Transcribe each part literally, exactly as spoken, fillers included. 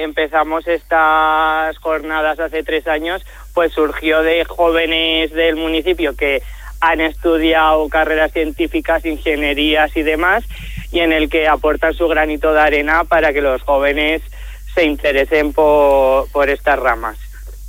empezamos estas jornadas hace tres años, pues surgió de jóvenes del municipio que han estudiado carreras científicas, ingenierías y demás, y en el que aportan su granito de arena para que los jóvenes se interesen por, por estas ramas.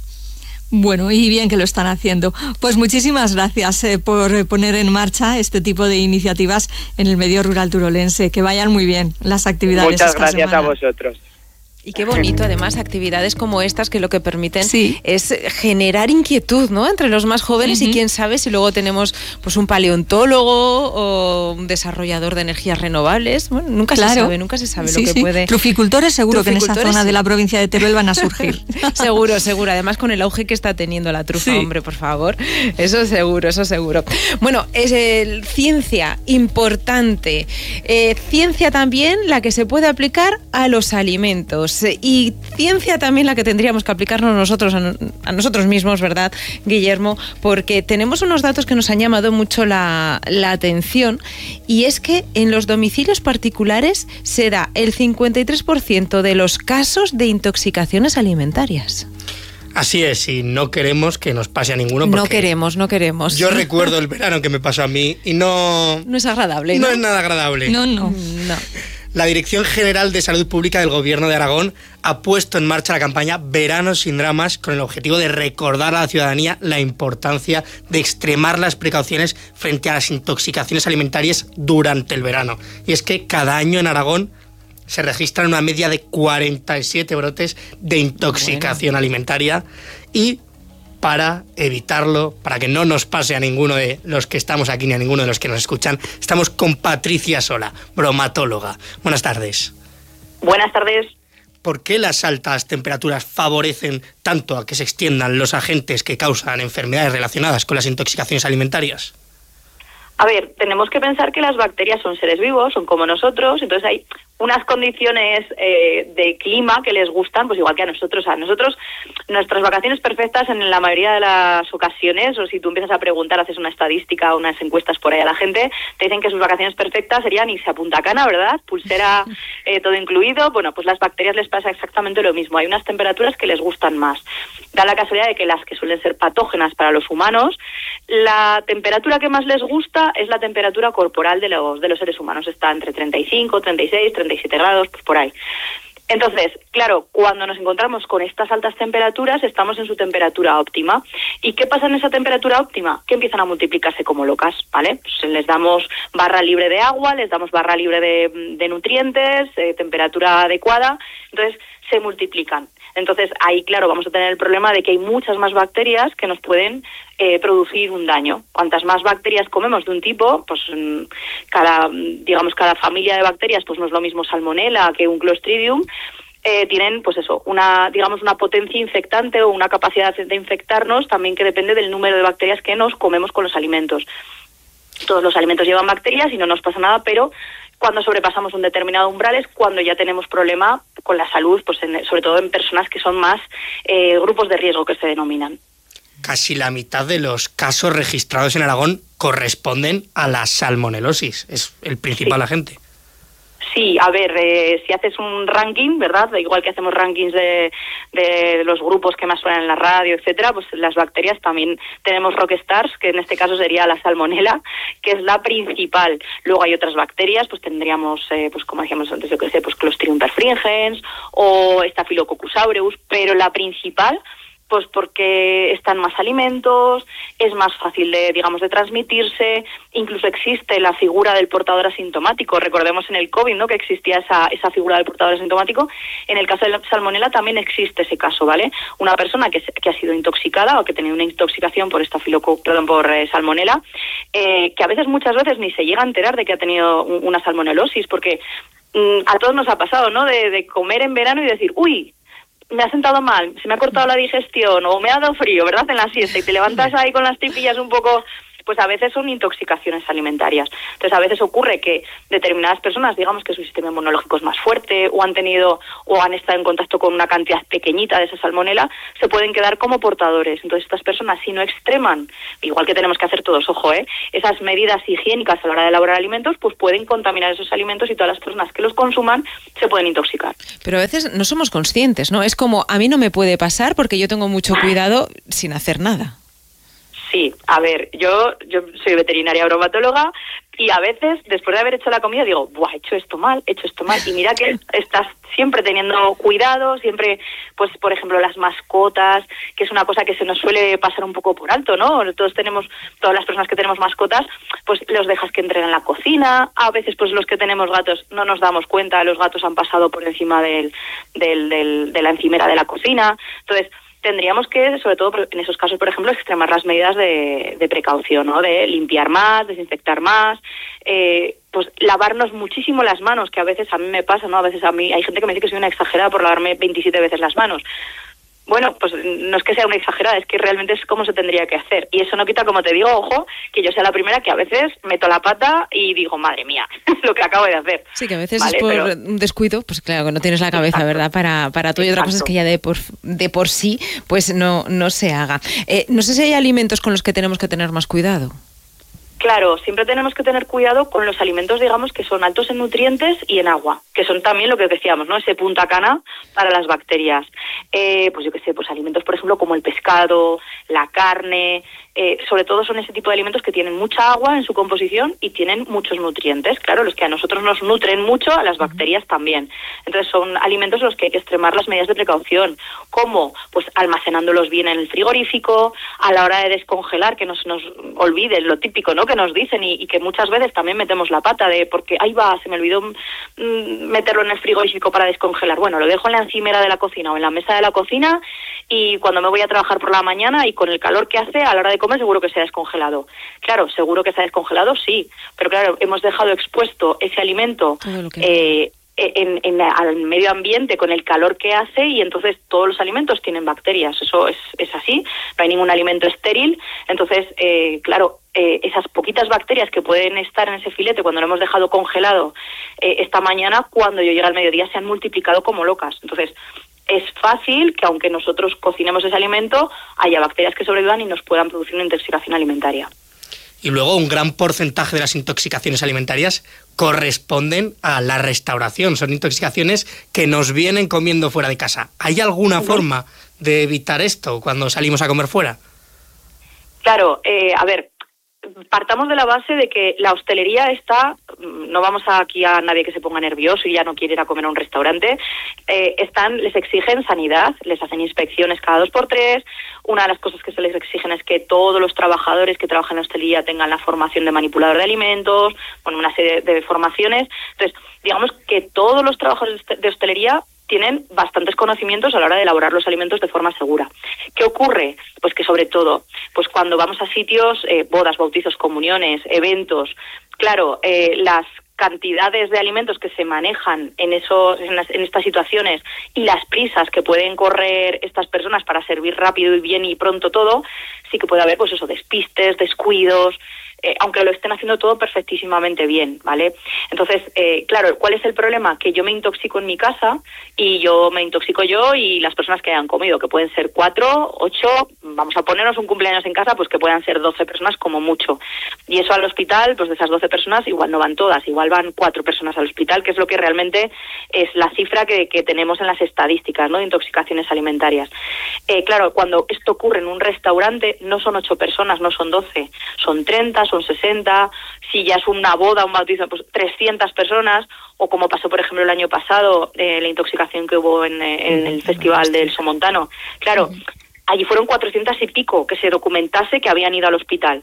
Bueno, y bien que lo están haciendo. Pues muchísimas gracias eh, por poner en marcha este tipo de iniciativas en el medio rural turolense. Que vayan muy bien las actividades. Muchas esta gracias semana. a vosotros. Y qué bonito, además, actividades como estas que lo que permiten sí. es generar inquietud, ¿no?, entre los más jóvenes. Uh-huh. Y quién sabe si luego tenemos pues un paleontólogo o un desarrollador de energías renovables. Bueno, nunca claro. se sabe, nunca se sabe sí, lo que sí. puede. Truficultores seguro Truficultores, que en esa zona sí. de la provincia de Teruel van a surgir. Seguro, seguro. Además, con el auge que está teniendo la trufa, sí. hombre, por favor. Eso seguro, eso seguro. Bueno, es eh, ciencia importante. Eh, ciencia también la que se puede aplicar a los alimentos. Y ciencia también la que tendríamos que aplicarnos nosotros a, a nosotros mismos, ¿verdad, Guillermo? Porque tenemos unos datos que nos han llamado mucho la, la atención, y es que en los domicilios particulares se da el cincuenta y tres por ciento de los casos de intoxicaciones alimentarias. Así es, y no queremos que nos pase a ninguno. No queremos, no queremos. Yo recuerdo el verano que me pasó a mí y no... No es agradable, ¿no? No es nada agradable. No, no. No. La Dirección General de Salud Pública del Gobierno de Aragón ha puesto en marcha la campaña Verano sin dramas con el objetivo de recordar a la ciudadanía la importancia de extremar las precauciones frente a las intoxicaciones alimentarias durante el verano. Y es que cada año en Aragón se registran una media de cuarenta y siete brotes de intoxicación bueno. alimentaria, y para evitarlo, para que no nos pase a ninguno de los que estamos aquí ni a ninguno de los que nos escuchan, estamos con Patricia Sola, bromatóloga. Buenas tardes. Buenas tardes. ¿Por qué las altas temperaturas favorecen tanto a que se extiendan los agentes que causan enfermedades relacionadas con las intoxicaciones alimentarias? A ver, tenemos que pensar que las bacterias son seres vivos, son como nosotros, entonces hay unas condiciones eh, de clima que les gustan, pues igual que a nosotros. A nosotros, nuestras vacaciones perfectas en la mayoría de las ocasiones, o si tú empiezas a preguntar, haces una estadística o unas encuestas por ahí a la gente, te dicen que sus vacaciones perfectas serían irse a Punta Cana, ¿verdad? Pulsera, eh, todo incluido. Bueno, pues las bacterias les pasa exactamente lo mismo. Hay unas temperaturas que les gustan más. Da la casualidad de que las que suelen ser patógenas para los humanos, la temperatura que más les gusta es la temperatura corporal de los, de los seres humanos. Está entre treinta y cinco, treinta y seis, treinta y siete grados, pues por ahí. Entonces, claro, cuando nos encontramos con estas altas temperaturas, estamos en su temperatura óptima. ¿Y qué pasa en esa temperatura óptima? Que empiezan a multiplicarse como locas, ¿vale? Pues les damos barra libre de agua, les damos barra libre de, de nutrientes, eh, temperatura adecuada, entonces se multiplican. Entonces, ahí, claro, vamos a tener el problema de que hay muchas más bacterias que nos pueden eh, producir un daño. Cuantas más bacterias comemos de un tipo, pues cada, digamos, cada familia de bacterias, pues no es lo mismo Salmonella que un Clostridium, eh, tienen, pues eso, una, digamos, una potencia infectante o una capacidad de infectarnos también que depende del número de bacterias que nos comemos con los alimentos. Todos los alimentos llevan bacterias y no nos pasa nada, pero cuando sobrepasamos un determinado umbral es cuando ya tenemos problema con la salud, pues en, sobre todo en personas que son más eh, grupos de riesgo, que se denominan. Casi la mitad de los casos registrados en Aragón corresponden a la salmonelosis, es el principal sí. agente. Sí, a ver, eh, si haces un ranking, ¿verdad? Igual que hacemos rankings de, de los grupos que más suenan en la radio, etcétera, pues las bacterias también tenemos rockstars, que en este caso sería la salmonela, que es la principal. Luego hay otras bacterias, pues tendríamos, eh, pues como decíamos antes, yo que sé, pues Clostridium perfringens o Staphylococcus aureus, pero la principal, pues porque están más alimentos, es más fácil de, digamos, de transmitirse, incluso existe la figura del portador asintomático. Recordemos en el COVID, ¿no?, que existía esa, esa figura del portador asintomático. En el caso de la salmonela también existe ese caso, ¿vale? Una persona que, que ha sido intoxicada o que tenía una intoxicación por estafiloco, perdón, por eh, salmonela, eh, que a veces, muchas veces, ni se llega a enterar de que ha tenido una salmonelosis, porque mm, a todos nos ha pasado, ¿no?, de, de comer en verano y decir, uy, me ha sentado mal, se me ha cortado la digestión o me ha dado frío, ¿verdad?, en la siesta, y te levantas ahí con las tripillas un poco pues a veces son intoxicaciones alimentarias. Entonces a veces ocurre que determinadas personas, digamos que su sistema inmunológico es más fuerte o han tenido o han estado en contacto con una cantidad pequeñita de esa salmonela, se pueden quedar como portadores. Entonces estas personas, si no extreman, igual que tenemos que hacer todos, ojo, ¿eh? esas medidas higiénicas a la hora de elaborar alimentos, pues pueden contaminar esos alimentos y todas las personas que los consuman se pueden intoxicar. Pero a veces no somos conscientes, ¿no? Es como, a mí no me puede pasar porque yo tengo mucho cuidado sin hacer nada. Sí, a ver, yo yo soy veterinaria bromatóloga y a veces, después de haber hecho la comida, digo, buah, he hecho esto mal, he hecho esto mal. Y mira que estás siempre teniendo cuidado, siempre, pues, por ejemplo, las mascotas, que es una cosa que se nos suele pasar un poco por alto, ¿no? Todos tenemos, todas las personas que tenemos mascotas, pues los dejas que entren en la cocina. A veces, pues los que tenemos gatos no nos damos cuenta, los gatos han pasado por encima del, del, del, de la encimera de la cocina. Entonces, tendríamos que, sobre todo en esos casos, por ejemplo, extremar las medidas de, de precaución, ¿no? De limpiar más, desinfectar más, eh, pues lavarnos muchísimo las manos, que a veces a mí me pasa, ¿no? A veces a mí hay gente que me dice que soy una exagerada por lavarme veintisiete veces las manos. Bueno, pues no es que sea una exagerada, es que realmente es como se tendría que hacer. Y eso no quita, como te digo, ojo, que yo sea la primera que a veces meto la pata y digo, madre mía, lo que acabo de hacer. Sí, que a veces ¿vale? es por Pero... un descuido, pues claro, que no tienes la cabeza, Exacto. ¿verdad? Para, para todo. Y otra cosa es que ya de por, de por sí, pues no, no se haga. Eh, no sé si hay alimentos con los que tenemos que tener más cuidado. Claro, siempre tenemos que tener cuidado con los alimentos, digamos, que son altos en nutrientes y en agua, que son también lo que decíamos, ¿no? Ese punta cana para las bacterias. Eh, pues yo qué sé, pues alimentos, por ejemplo, como el pescado, la carne, eh, sobre todo son ese tipo de alimentos que tienen mucha agua en su composición y tienen muchos nutrientes. Claro, los que a nosotros nos nutren mucho, a las bacterias también. Entonces son alimentos los que hay que extremar las medidas de precaución. ¿Cómo? Pues almacenándolos bien en el frigorífico, a la hora de descongelar, que no se nos olvide lo típico, ¿no? Que nos dicen y, y que muchas veces también metemos la pata de porque ahí va, se me olvidó mm, meterlo en el frigorífico para descongelar. Bueno, lo dejo en la encimera de la cocina o en la mesa de la cocina y cuando me voy a trabajar por la mañana y con el calor que hace, a la hora de comer seguro que se ha descongelado. Claro, seguro que se ha descongelado, sí, pero claro, hemos dejado expuesto ese alimento eh, En, en, al medio ambiente con el calor que hace y entonces todos los alimentos tienen bacterias, eso es, es así, no hay ningún alimento estéril, entonces eh, claro, eh, esas poquitas bacterias que pueden estar en ese filete cuando lo hemos dejado congelado eh, esta mañana, cuando yo llegue al mediodía se han multiplicado como locas, entonces es fácil que aunque nosotros cocinemos ese alimento haya bacterias que sobrevivan y nos puedan producir una intoxicación alimentaria. Y luego un gran porcentaje de las intoxicaciones alimentarias corresponden a la restauración. Son intoxicaciones que nos vienen comiendo fuera de casa. ¿Hay alguna forma de evitar esto cuando salimos a comer fuera? Claro, eh, a ver, partamos de la base de que la hostelería está, no vamos a aquí a nadie que se ponga nervioso y ya no quiere ir a comer a un restaurante, eh, están, les exigen sanidad, les hacen inspecciones cada dos por tres. Una de las cosas que se les exigen es que todos los trabajadores que trabajan en la hostelería tengan la formación de manipulador de alimentos, bueno, una serie de, de formaciones. Entonces, digamos que todos los trabajadores de hostelería tienen bastantes conocimientos a la hora de elaborar los alimentos de forma segura. ¿Qué ocurre? Pues que sobre todo, pues cuando vamos a sitios, eh, bodas, bautizos, comuniones, eventos, claro, eh, las cantidades de alimentos que se manejan en esos en, las, en estas situaciones y las prisas que pueden correr estas personas para servir rápido y bien y pronto todo, sí que puede haber pues eso, despistes, descuidos, eh, aunque lo estén haciendo todo perfectísimamente bien, ¿vale? Entonces, eh, claro, ¿cuál es el problema? Que yo me intoxico en mi casa y yo me intoxico yo y las personas que hayan comido, que pueden ser cuatro, ocho, vamos a ponernos un cumpleaños en casa, pues que puedan ser doce personas como mucho. Y eso al hospital, pues de esas doce personas igual no van todas, igual van cuatro personas al hospital, que es lo que realmente es la cifra que, que tenemos en las estadísticas, ¿no?, de intoxicaciones alimentarias. Eh, claro, cuando esto ocurre en un restaurante, no son ocho personas, no son doce, son treinta, son sesenta, si ya es una boda, un bautizo, pues trescientas personas, o como pasó, por ejemplo, el año pasado, eh, la intoxicación que hubo en, en el Festival del Somontano. Claro, allí fueron cuatrocientas y pico que se documentase que habían ido al hospital.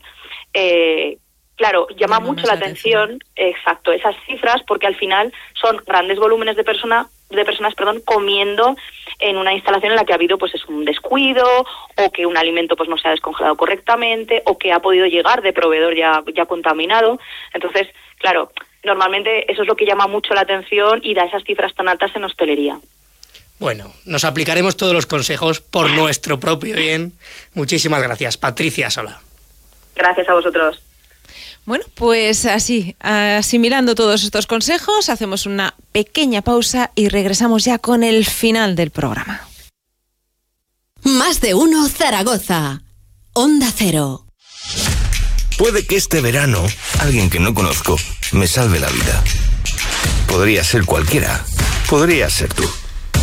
Eh, Claro, llama no, mucho la atención, atención, exacto, esas cifras, porque al final son grandes volúmenes de persona, de personas, perdón, comiendo en una instalación en la que ha habido pues es un descuido, o que un alimento pues no se ha descongelado correctamente, o que ha podido llegar de proveedor ya, ya contaminado. Entonces, claro, normalmente eso es lo que llama mucho la atención y da esas cifras tan altas en hostelería. Bueno, nos aplicaremos todos los consejos por nuestro propio bien. Muchísimas gracias, Patricia Sola. Gracias a vosotros. Bueno, pues así, asimilando todos estos consejos, hacemos una pequeña pausa y regresamos ya con el final del programa. Más de uno Zaragoza. Onda Cero. Puede que este verano alguien que no conozco me salve la vida. Podría ser cualquiera. Podría ser tú.